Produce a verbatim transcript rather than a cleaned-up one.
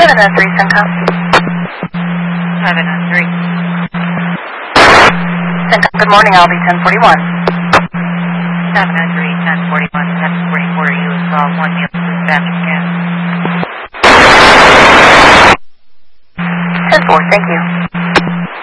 seven oh three, CENTCOM. seven oh three. CENTCOM, good morning, I'll be ten forty-one. seven oh three, ten forty-one, ten forty-four, U S call, one meal, dispatch again. ten four, thank you.